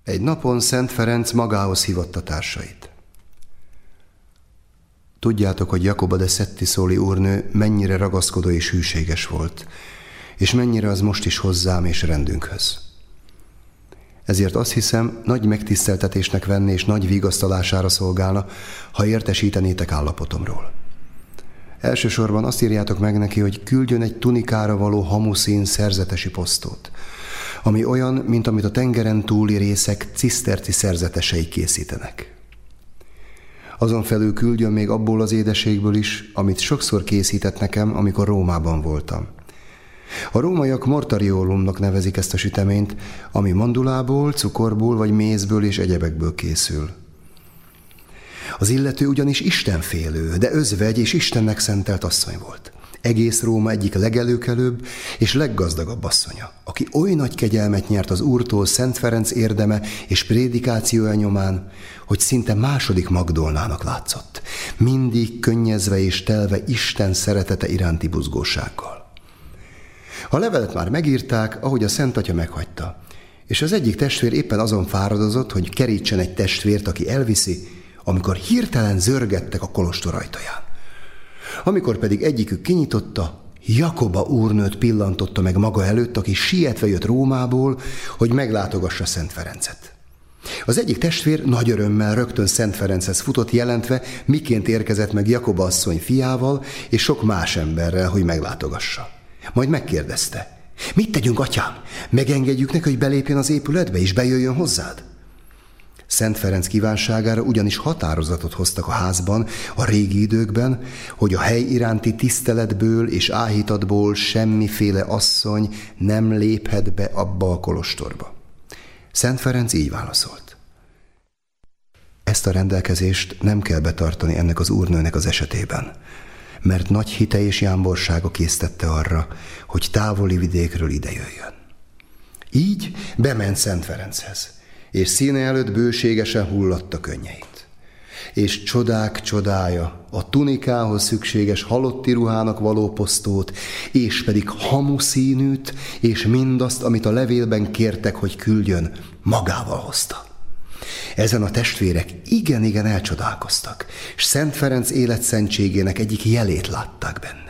Egy napon Szent Ferenc magához hívatta társait. Tudjátok, hogy Jacoba de Settisoli úrnő mennyire ragaszkodó és hűséges volt, és mennyire az most is hozzám és rendünkhöz. Ezért azt hiszem, nagy megtiszteltetésnek venni és nagy vigasztalására szolgálna, ha értesítenétek állapotomról. Elsősorban azt írjátok meg neki, hogy küldjön egy tunikára való hamuszín szerzetesi posztót, ami olyan, mint amit a tengeren túli részek ciszterci szerzetesei készítenek. Azon felül küldjön még abból az édeségből is, amit sokszor készített nekem, amikor Rómában voltam. A rómaiak mortariolumnak nevezik ezt a süteményt, ami mandulából, cukorból vagy mézből és egyebekből készül. Az illető ugyanis istenfélő, de özvegy és Istennek szentelt asszony volt. Egész Róma egyik legelőkelőbb és leggazdagabb asszonya, aki oly nagy kegyelmet nyert az Úrtól Szent Ferenc érdeme és prédikációja nyomán, hogy szinte második Magdolnának látszott, mindig könnyezve és telve Isten szeretete iránti buzgósággal. A levelet már megírták, ahogy a Szent Atya meghagyta, és az egyik testvér éppen azon fáradozott, hogy kerítsen egy testvért, aki elviszi, amikor hirtelen zörgettek a kolostor ajtaján. Amikor pedig egyikük kinyitotta, Jacoba úrnőt pillantotta meg maga előtt, aki sietve jött Rómából, hogy meglátogassa Szent Ferencet. Az egyik testvér nagy örömmel rögtön Szent Ferenchez futott, jelentve, miként érkezett meg Jacoba asszony fiával és sok más emberrel, hogy meglátogassa. Majd megkérdezte: mit tegyünk, atyám? Megengedjük neki, hogy belépjen az épületbe és bejöjjön hozzád? Szent Ferenc kívánságára ugyanis határozatot hoztak a házban a régi időkben, hogy a hely iránti tiszteletből és áhítatból semmiféle asszony nem léphet be abba a kolostorba. Szent Ferenc így válaszolt: ezt a rendelkezést nem kell betartani ennek az úrnőnek az esetében, mert nagy hite és jámborsága késztette arra, hogy távoli vidékről idejöjjön. Így bement Szent Ferenchez, és színe előtt bőségesen hullatta könnyeit. És csodák csodája, a tunikához szükséges halotti ruhának való posztót, és pedig hamuszínűt, és mindazt, amit a levélben kértek, hogy küldjön, magával hozta. Ezen a testvérek igen elcsodálkoztak, és Szent Ferenc életszentségének egyik jelét látták benne.